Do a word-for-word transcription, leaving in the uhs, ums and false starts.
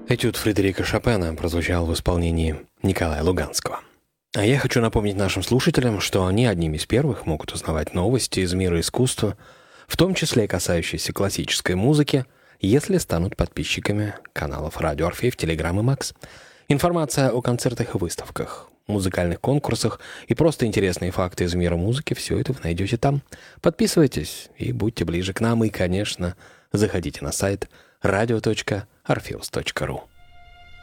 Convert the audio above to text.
Этюд Фредерика Шопена прозвучал в исполнении Николая Луганского. А я хочу напомнить нашим слушателям, что они одними из первых могут узнавать новости из мира искусства, в том числе и касающиеся классической музыки, если станут подписчиками каналов Радио Орфей в Телеграм и Макс. Информация о концертах и выставках, музыкальных конкурсах и просто интересные факты из мира музыки — все это вы найдете там. Подписывайтесь и будьте ближе к нам. И, конечно, заходите на сайт радио точка орфеус точка ру.